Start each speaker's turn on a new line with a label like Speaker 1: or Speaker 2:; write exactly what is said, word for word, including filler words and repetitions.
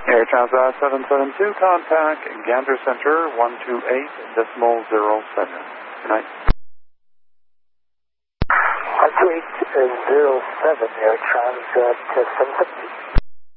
Speaker 1: Air Transat seven seven two, contact Gander Center one two eight decimal zero seven. Good night.
Speaker 2: one two eight zero seven, Air Transat seven seven two.